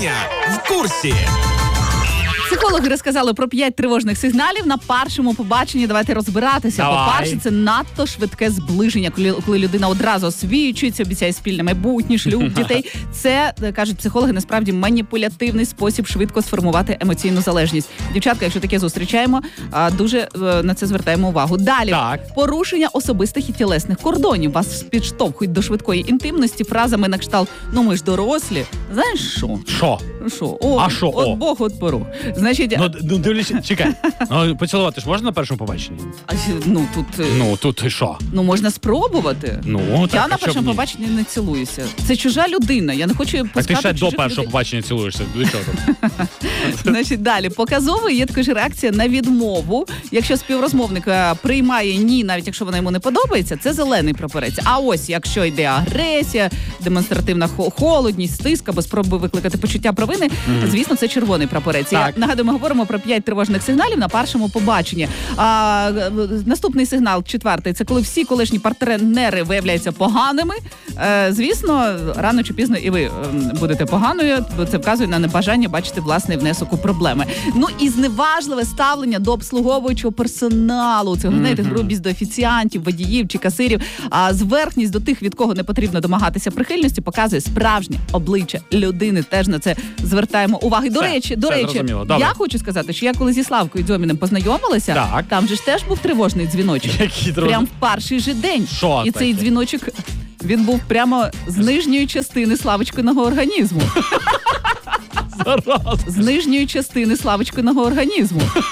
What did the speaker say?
Женя в курсі. Психологи розказали про 5 тривожних сигналів на першому побаченні. Давайте розбиратися. Давай. По-перше, це надто швидке зближення, коли людина одразу освічується, обіцяє спільне майбутнє, шлюб, дітей. Це, кажуть психологи, насправді маніпулятивний спосіб швидко сформувати емоційну залежність. Дівчатка, якщо таке зустрічаємо, дуже на це звертаємо увагу. Далі, Так. порушення особистих і тілесних кордонів. Вас підштовхують до швидкої інтимності фразами на кшталт «ну ми ж дорослі». Знаєш що? Що? Що? А що? От Бог, от пору. Значить, Ну, дивлюся, чекай. Ну, поцілувати ж можна на першому побаченні? тут Ну, тут і що? можна спробувати. Ну, Я так, на а що б першому ні? побаченні не цілуюся. Це чужа людина. Я не хочу Так ти пускати ще до чужих першого людей. побачення цілуєшся. До чого там? Значить, далі. Показовою є така ж реакція на відмову. Якщо співрозмовник приймає ні, навіть якщо вона йому не подобається, це зелений прапорець. А ось, якщо йде агресія, демонстративна холодність, стиск або спроби викликати почуття провини, звісно, це червоний прапорець. Так. Я нагадую, ми говоримо про 5 тривожних сигналів на першому побаченні. Наступний сигнал, 4-й, це коли всі колишні партнери виявляються поганими. Звісно, рано чи пізно і ви будете поганою, бо це вказує на небажання бачити власний внесок у проблеми. Ну і зневажливе ставлення до обслуговуючого персоналу. Це, знаєте, грубість до офіціантів, водіїв чи касирів. А зверхність до тих, від кого не потрібно домагатися прихильності, показує справжнє обличчя людини. Теж на це звертаємо увагу. До речі, зрозуміло. Добре. я хочу сказати, що я коли зі Славкою Дзьоміним познайомилася, Так. там же ж теж був тривожний дзвіночок. Який тривожний? Прям в перший же день. Що І таке? цей дзвіночок, він був прямо з нижньої частини Славочкиного організму. Зараз. З нижньої частини Славочкиного організму.